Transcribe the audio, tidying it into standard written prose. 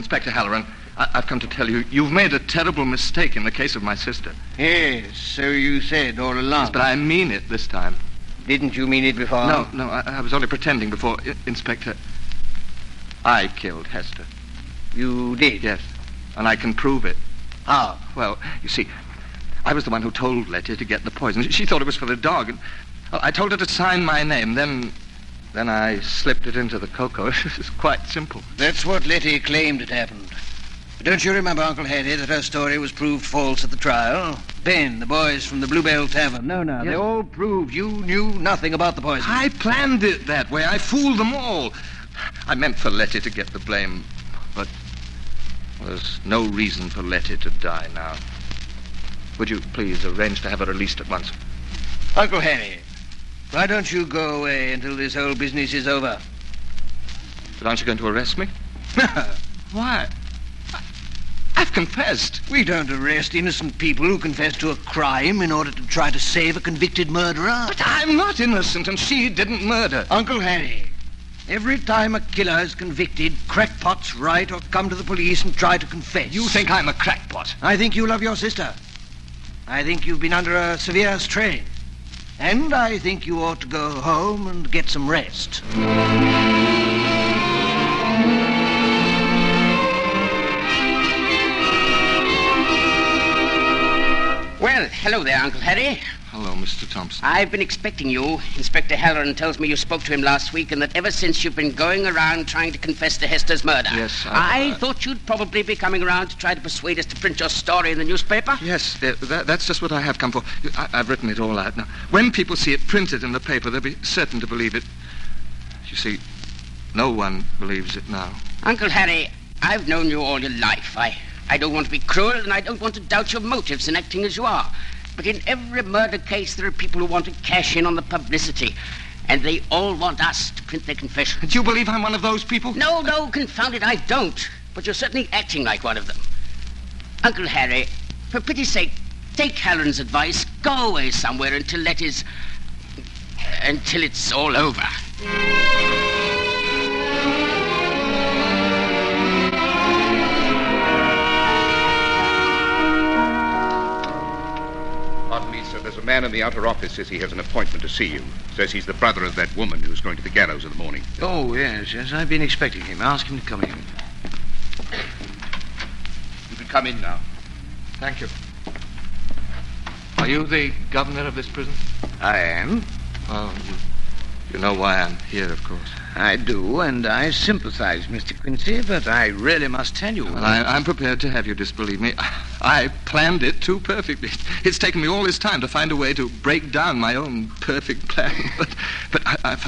Inspector Halloran, I've come to tell you, you've made a terrible mistake in the case of my sister. Yes, so you said all along. Yes, but I mean it this time. Didn't you mean it before? No, I was only pretending before. Inspector, I killed Hester. You did? Yes, and I can prove it. How? Well, you see, I was the one who told Letty to get the poison. She thought it was for the dog. And, well, I told her to sign my name. Then I slipped it into the cocoa. It's quite simple. That's what Letty claimed had happened. But don't you remember, Uncle Harry, that her story was proved false at the trial? Ben, the boys from the Bluebell Tavern. No, Yes. they all proved you knew nothing about the poison. I planned it that way. I fooled them all. I meant for Letty to get the blame, but there's no reason for Letty to die now. Would you please arrange to have her released at once? Uncle Harry, why don't you go away until this whole business is over? But aren't you going to arrest me? Why? I've confessed. We don't arrest innocent people who confess to a crime in order to try to save a convicted murderer. But I'm not innocent, and she didn't murder. Uncle Harry, every time a killer is convicted, crackpots write or come to the police and try to confess. You think I'm a crackpot? I think you love your sister. I think you've been under a severe strain. And I think you ought to go home and get some rest. Well, hello there, Uncle Harry. Hello, Mr. Thompson. I've been expecting you. Inspector Halloran tells me you spoke to him last week and that ever since you've been going around trying to confess to Hester's murder. Yes, I thought you'd probably be coming around to try to persuade us to print your story in the newspaper. Yes, that's just what I have come for. I've written it all out now. When people see it printed in the paper, they'll be certain to believe it. You see, no one believes it now. Uncle Harry, I've known you all your life. I don't want to be cruel, and I don't want to doubt your motives in acting as you are. But in every murder case, there are people who want to cash in on the publicity. And they all want us to print their confessions. Do you believe I'm one of those people? No, confound it, I don't. But you're certainly acting like one of them. Uncle Harry, for pity's sake, take Halloran's advice. Go away somewhere until it's all over. Pardon me, sir. There's a man in the outer office says he has an appointment to see you. Says he's the brother of that woman who's going to the gallows in the morning. Oh, yes. I've been expecting him. Ask him to come in. You can come in now. Thank you. Are you the governor of this prison? I am. Well, you know why I'm here, of course. I do, and I sympathize, Mr. Quincy, but I really must tell you... Well, I'm prepared to have you disbelieve me. I planned it too perfectly. It's taken me all this time to find a way to break down my own perfect plan. But I